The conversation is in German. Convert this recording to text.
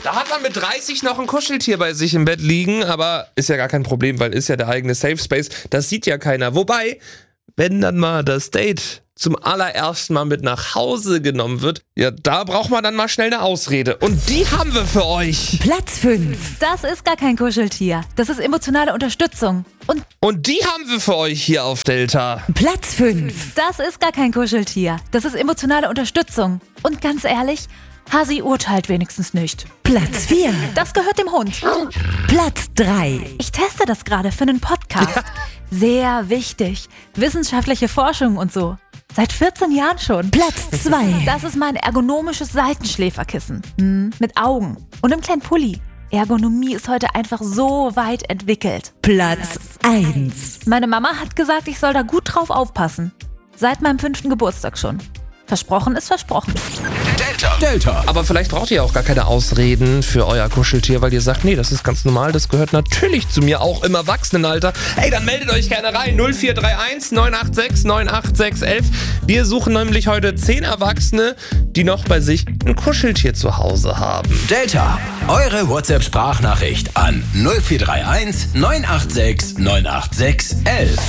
Da hat man mit 30 noch ein Kuscheltier bei sich im Bett liegen, aber ist ja gar kein Problem, weil ist ja der eigene Safe Space. Das sieht ja keiner. Wobei, wenn dann mal das Date zum allerersten Mal mit nach Hause genommen wird, ja, da braucht man dann mal schnell eine Ausrede. Und die haben wir für euch. Platz 5. Das ist gar kein Kuscheltier. Das ist emotionale Unterstützung. Und die haben wir für euch hier auf Delta. Platz 5. Das ist gar kein Kuscheltier. Das ist emotionale Unterstützung. Und ganz ehrlich, Hasi urteilt wenigstens nicht. Platz 4. Das gehört dem Hund. Platz 3. Ich teste das gerade für einen Podcast. Ja. Sehr wichtig. Wissenschaftliche Forschung und so. Seit 14 Jahren schon. Platz 2. Das ist mein ergonomisches Seitenschläferkissen. Mit Augen und einem kleinen Pulli. Ergonomie ist heute einfach so weit entwickelt. Platz 1. Meine Mama hat gesagt, ich soll da gut drauf aufpassen. Seit meinem 5. Geburtstag schon. Versprochen ist versprochen. Delta. Aber vielleicht braucht ihr auch gar keine Ausreden für euer Kuscheltier, weil ihr sagt, nee, das ist ganz normal, das gehört natürlich zu mir, auch im Erwachsenenalter. Hey, dann meldet euch gerne rein, 0431 986 98611. Wir suchen nämlich heute 10 Erwachsene, die noch bei sich ein Kuscheltier zu Hause haben. Delta. Eure WhatsApp-Sprachnachricht an 0431 986 98611.